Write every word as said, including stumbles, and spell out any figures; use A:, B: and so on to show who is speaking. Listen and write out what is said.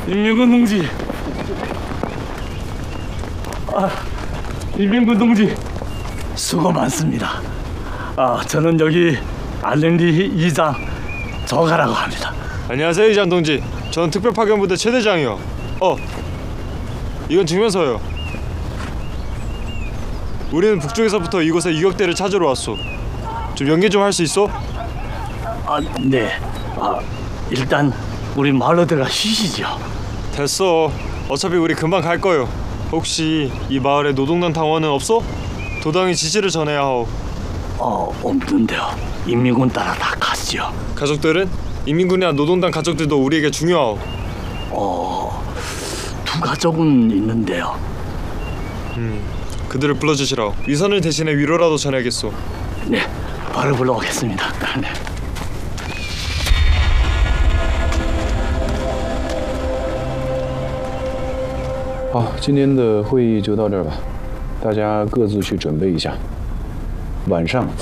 A: 인민군 동지. 아, 인민군 동지. 수고 많습니다. 아, 저는 여기 알렌리 이장 저가라고 합니다.
B: 안녕하세요, 이장 동지. 저는 특별파견부대 최대장이요. 어, 이건 증명서요. 우리는 북쪽에서부터 이곳에 유격대를 찾으러 왔소. 좀 연기 좀 할 수 있어?
A: 아, 네. 아, 일단 우리 마을로 들어가 쉬시죠.
B: 됐어. 어차피 우리 금방 갈 거요. 혹시 이 마을에 노동당 당원은 없어? 도당이 지시를 전해야 하오.
A: 어, 없는데요. 인민군 따라 다 가시죠.
B: 가족들은? 인민군이나 노동당 가족들도 우리에게 중요하오.
A: 어, 두 가족은 있는데요.
B: 음, 그들을 불러주시라오. 위선을 대신해 위로라도 전해야겠소.
A: 네, 바로 불러오겠습니다. 네.
C: 好，今天的会议就到这儿吧，大家各自去准备一下，晚上